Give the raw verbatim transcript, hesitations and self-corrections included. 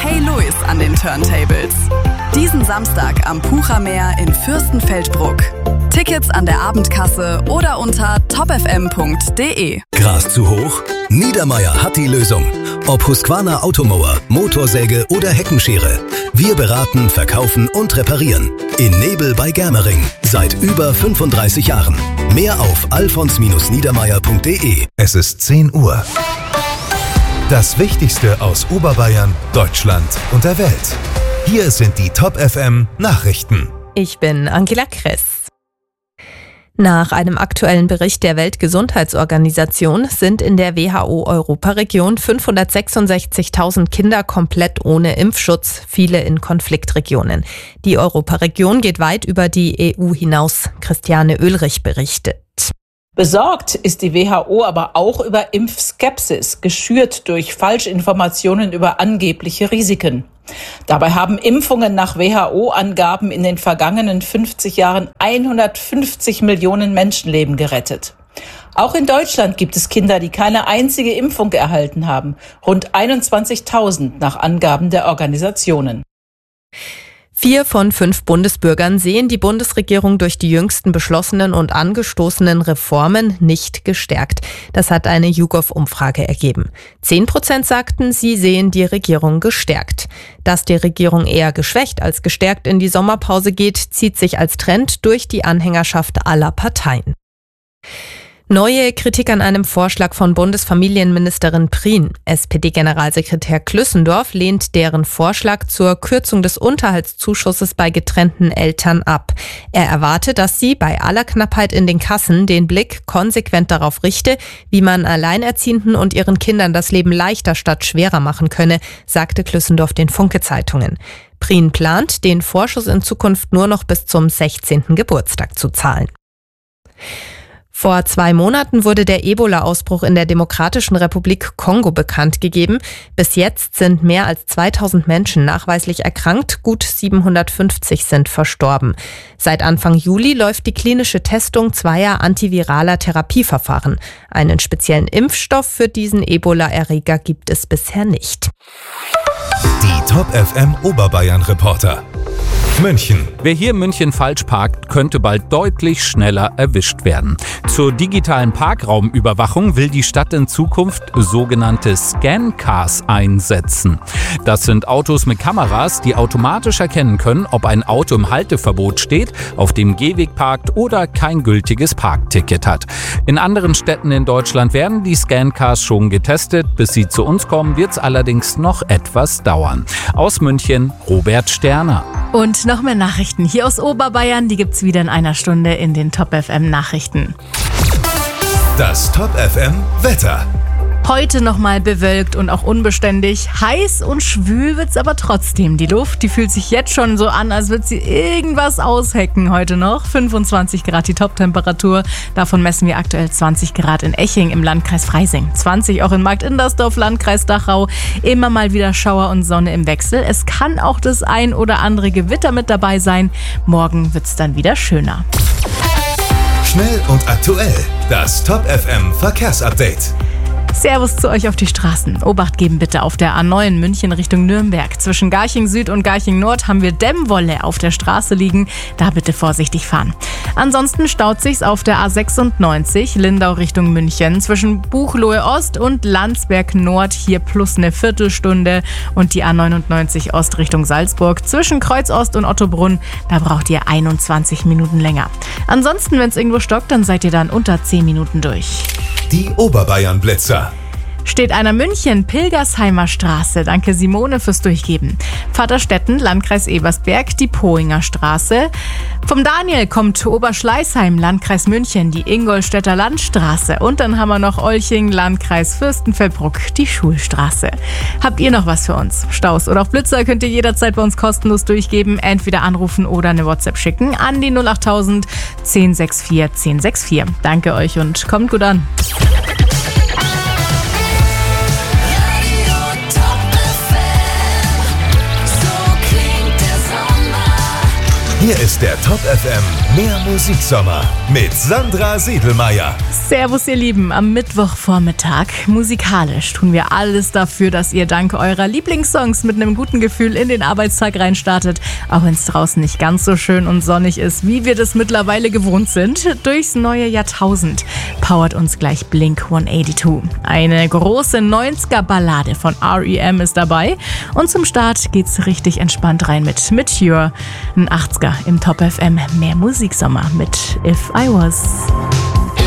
Hey Louis an den Turntables. Diesen Samstag am Puchermeer in Fürstenfeldbruck. Tickets an der Abendkasse oder unter top f m punkt d e. Gras zu hoch? Niedermaier hat die Lösung. Ob Husqvarna Automower, Motorsäge oder Heckenschere. Wir beraten, verkaufen und reparieren. In Nebel bei Germering. Seit über fünfunddreißig Jahren. Mehr auf alfons niedermaier punkt d e. Es ist zehn Uhr. Das Wichtigste aus Oberbayern, Deutschland und der Welt. Hier sind die Top F M Nachrichten. Ich bin Angela Kress. Nach einem aktuellen Bericht der Weltgesundheitsorganisation sind in der W H O-Europaregion fünfhundertsechsundsechzigtausend Kinder komplett ohne Impfschutz, viele in Konfliktregionen. Die Europaregion geht weit über die E U hinaus. Christiane Oehlrich berichtet. Besorgt ist die W H O aber auch über Impfskepsis, geschürt durch Falschinformationen über angebliche Risiken. Dabei haben Impfungen nach W H O-Angaben in den vergangenen fünfzig Jahren hundertfünfzig Millionen Menschenleben gerettet. Auch in Deutschland gibt es Kinder, die keine einzige Impfung erhalten haben. Rund einundzwanzigtausend nach Angaben der Organisationen. Vier von fünf Bundesbürgern sehen die Bundesregierung durch die jüngsten beschlossenen und angestoßenen Reformen nicht gestärkt. Das hat eine YouGov-Umfrage ergeben. Zehn Prozent sagten, sie sehen die Regierung gestärkt. Dass die Regierung eher geschwächt als gestärkt in die Sommerpause geht, zieht sich als Trend durch die Anhängerschaft aller Parteien. Neue Kritik an einem Vorschlag von Bundesfamilienministerin Prien. S P D-Generalsekretär Klüssendorf lehnt deren Vorschlag zur Kürzung des Unterhaltszuschusses bei getrennten Eltern ab. Er erwarte, dass sie bei aller Knappheit in den Kassen den Blick konsequent darauf richte, wie man Alleinerziehenden und ihren Kindern das Leben leichter statt schwerer machen könne, sagte Klüssendorf den Funke-Zeitungen. Prien plant, den Vorschuss in Zukunft nur noch bis zum sechzehnten Geburtstag zu zahlen. Vor zwei Monaten wurde der Ebola-Ausbruch in der Demokratischen Republik Kongo bekannt gegeben. Bis jetzt sind mehr als zweitausend Menschen nachweislich erkrankt, gut siebenhundertfünfzig sind verstorben. Seit Anfang Juli läuft die klinische Testung zweier antiviraler Therapieverfahren. Einen speziellen Impfstoff für diesen Ebola-Erreger gibt es bisher nicht. Die Top F M Oberbayern-Reporter. München. Wer hier in München falsch parkt, könnte bald deutlich schneller erwischt werden. Zur digitalen Parkraumüberwachung will die Stadt in Zukunft sogenannte Scan-Cars einsetzen. Das sind Autos mit Kameras, die automatisch erkennen können, ob ein Auto im Halteverbot steht, auf dem Gehweg parkt oder kein gültiges Parkticket hat. In anderen Städten in Deutschland werden die Scan-Cars schon getestet. Bis sie zu uns kommen, wird es allerdings noch etwas dauern. Aus München, Robert Sterner. Und noch mehr Nachrichten hier aus Oberbayern, die gibt's wieder in einer Stunde in den Top F M Nachrichten. Das Top F M Wetter. Heute nochmal bewölkt und auch unbeständig. Heiß und schwül wird's aber trotzdem. Die Luft, die fühlt sich jetzt schon so an, als würde sie irgendwas aushecken heute noch. fünfundzwanzig Grad die Toptemperatur. Davon messen wir aktuell zwanzig Grad in Eching im Landkreis Freising. zwanzig auch in Markt-Indersdorf, Landkreis Dachau. Immer mal wieder Schauer und Sonne im Wechsel. Es kann auch das ein oder andere Gewitter mit dabei sein. Morgen wird's dann wieder schöner. Schnell und aktuell. Das Top F M Verkehrsupdate. Servus zu euch auf die Straßen. Obacht geben bitte auf der A neun München Richtung Nürnberg. Zwischen Garching Süd und Garching Nord haben wir Dämmwolle auf der Straße liegen. Da bitte vorsichtig fahren. Ansonsten staut sich's auf der A sechsundneunzig Lindau Richtung München. Zwischen Buchloe Ost und Landsberg Nord hier plus eine Viertelstunde. Und die A neunundneunzig Ost Richtung Salzburg. Zwischen Kreuz Ost und Ottobrunn, da braucht ihr einundzwanzig Minuten länger. Ansonsten, wenn es irgendwo stockt, dann seid ihr dann unter zehn Minuten durch. Die Oberbayern-Blitzer. Steht einer München, Pilgersheimer Straße. Danke Simone fürs Durchgeben. Vaterstetten, Landkreis Ebersberg, die Pohinger Straße. Vom Daniel kommt Oberschleißheim, Landkreis München, die Ingolstädter Landstraße. Und dann haben wir noch Olching, Landkreis Fürstenfeldbruck, die Schulstraße. Habt ihr noch was für uns? Staus oder auch Blitzer könnt ihr jederzeit bei uns kostenlos durchgeben. Entweder anrufen oder eine WhatsApp schicken an die null achttausend zehn sechs vier zehn sechs vier. Danke euch und kommt gut an. Hier ist der Top F M Mehr Musiksommer mit Sandra Siedelmeier. Servus ihr Lieben, am Mittwochvormittag. Musikalisch tun wir alles dafür, dass ihr dank eurer Lieblingssongs mit einem guten Gefühl in den Arbeitstag reinstartet. Auch wenn es draußen nicht ganz so schön und sonnig ist, wie wir das mittlerweile gewohnt sind. Durchs neue Jahrtausend powert uns gleich Blink hundertzweiundachtzig. Eine große neunziger-Ballade von R E M ist dabei. Und zum Start geht's richtig entspannt rein mit Meteor. Ein achtziger im Top F M Mehr Musiksommer mit If I Was.